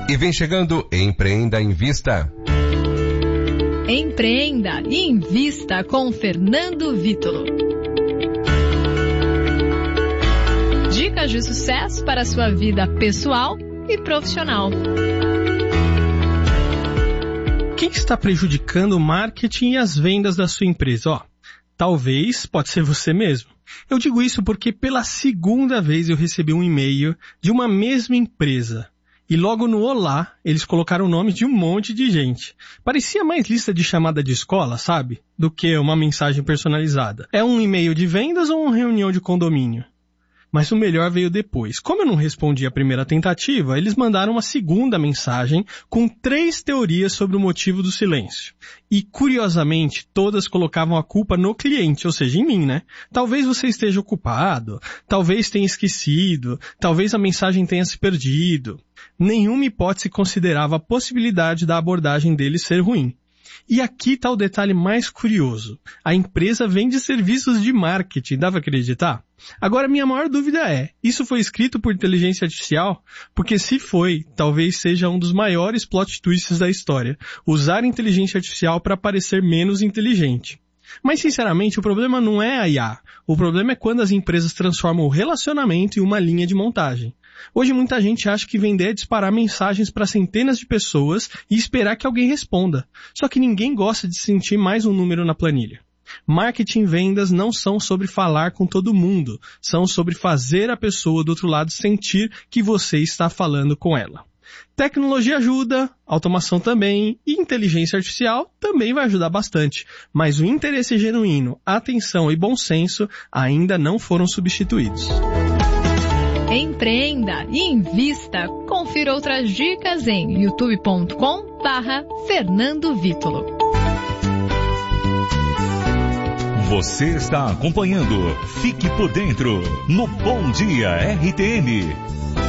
E vem chegando Empreenda, Invista. Empreenda e invista com Fernando Vítolo. Dicas de sucesso para a sua vida pessoal e profissional. Quem está prejudicando o marketing e as vendas da sua empresa? Talvez pode ser você mesmo. Eu digo isso porque pela segunda vez eu recebi um e-mail de uma mesma empresa. E logo no olá, eles colocaram o nome de um monte de gente. Parecia mais lista de chamada de escola, sabe? Do que uma mensagem personalizada. É um e-mail de vendas ou uma reunião de condomínio? Mas o melhor veio depois. Como eu não respondi a primeira tentativa, eles mandaram uma segunda mensagem com 3 teorias sobre o motivo do silêncio. E, curiosamente, todas colocavam a culpa no cliente, ou seja, em mim, né? Talvez você esteja ocupado, talvez tenha esquecido, talvez a mensagem tenha se perdido. Nenhuma hipótese considerava a possibilidade da abordagem deles ser ruim. E aqui está o detalhe mais curioso. A empresa vende serviços de marketing, dá para acreditar? Agora, minha maior dúvida é, isso foi escrito por inteligência artificial? Porque se foi, talvez seja um dos maiores plot twists da história. Usar inteligência artificial para parecer menos inteligente. Mas, sinceramente, o problema não é a IA. O problema é quando as empresas transformam o relacionamento em uma linha de montagem. Hoje muita gente acha que vender é disparar mensagens para centenas de pessoas e esperar que alguém responda. Só que ninguém gosta de sentir mais um número na planilha. Marketing e vendas não são sobre falar com todo mundo, são sobre fazer a pessoa do outro lado sentir que você está falando com ela. Tecnologia ajuda, automação também, e inteligência artificial também vai ajudar bastante, mas o interesse genuíno, atenção e bom senso ainda não foram substituídos. Empreenda e invista. Confira outras dicas em youtube.com/Fernando Vítolo. Você está acompanhando Fique por Dentro no Bom Dia RTM.